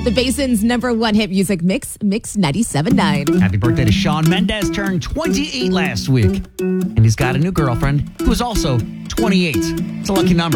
The Basin's #1 hit music mix, Mix 97.9. Happy birthday to Shawn Mendes, turned 28 last week. And he's got a new girlfriend who is also 28. It's a lucky number.